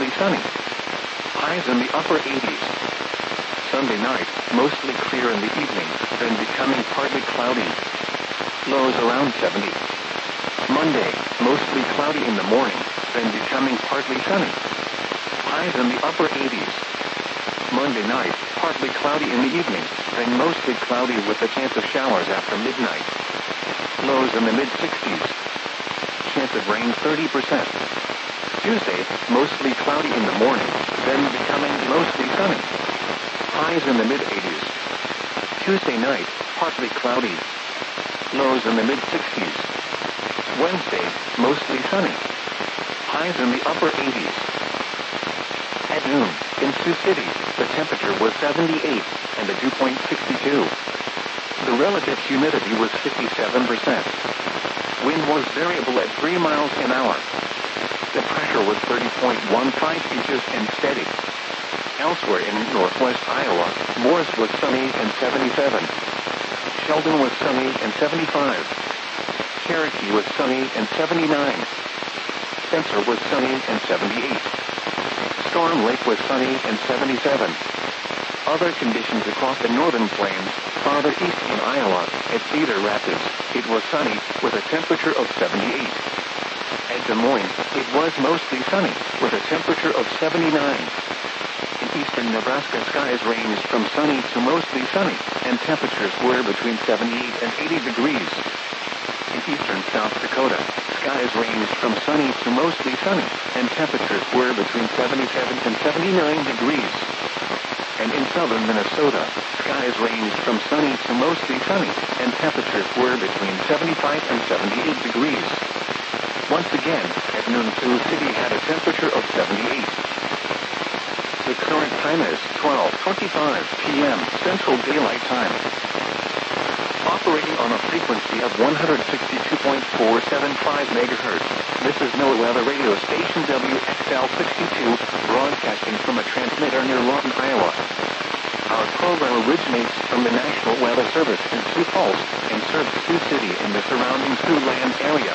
mostly sunny. Highs in the upper 80s. Sunday night, mostly clear in the evening, then becoming partly cloudy. Lows around 70. Monday, mostly cloudy in the morning, then becoming partly sunny. Highs in the upper 80s. Monday night, partly cloudy in the evening, then mostly cloudy with a chance of showers after midnight. Lows in the mid-60s. Chance of rain 30%. Tuesday, mostly cloudy in the morning, then becoming mostly sunny. Highs in the mid-80s. Tuesday night, partly cloudy. Lows in the mid-60s. Wednesday, mostly sunny. Highs in the upper 80s. At noon, in Sioux City, the temperature was 78 and the dew point 62. The relative humidity was 57%. Wind was variable at 3 miles an hour. The pressure was 30.15 inches and steady. Elsewhere in northwest Iowa, Morris was sunny and 77. Sheldon was sunny and 75. Cherokee was sunny and 79. Spencer was sunny and 78. Storm Lake was sunny and 77. Other conditions across the northern plains, farther east in Iowa, at Cedar Rapids, it was sunny with a temperature of 78. At Des Moines, it was mostly sunny with a temperature of 79. In eastern Nebraska, skies ranged from sunny to mostly sunny, and temperatures were between 78 and 80 degrees. In eastern South Dakota, skies ranged from sunny to mostly sunny, and temperatures were between 77 and 79 degrees. And in southern Minnesota, skies ranged from sunny to mostly sunny, and temperatures were between 75 and 78 degrees. Once again, at noon Sioux City had a temperature of 78. The current time is 12:25 p.m. Central Daylight Time. Operating on a frequency of 162.475 megahertz, this is NOAA Weather Radio Station WXL62, broadcasting from a transmitter near Lawton, Iowa. Our program originates from the National Weather Service in Sioux Falls and serves Sioux City and the surrounding Siouxland area.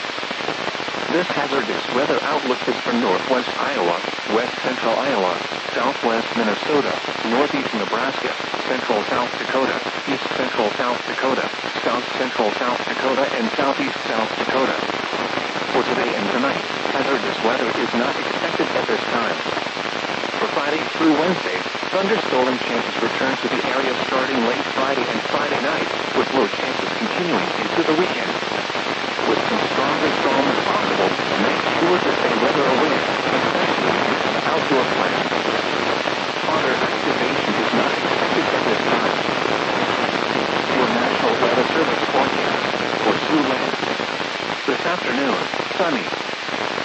This hazardous weather outlook is for northwest Iowa, west central Iowa, southwest Minnesota, northeast Nebraska, central South Dakota, east central South Dakota, south central South Dakota, and southeast South Dakota. For today and tonight, hazardous weather is not expected at this time. For Friday through Wednesday, thunderstorm chances return to the area starting late Friday and Friday night, with low chances continuing into the weekend. With some stronger storms possible, make sure to stay weather aware, especially in outdoor plans. Fodder activation is not expected at this time. Your National Weather Service forecast for Siouxland. This afternoon, sunny,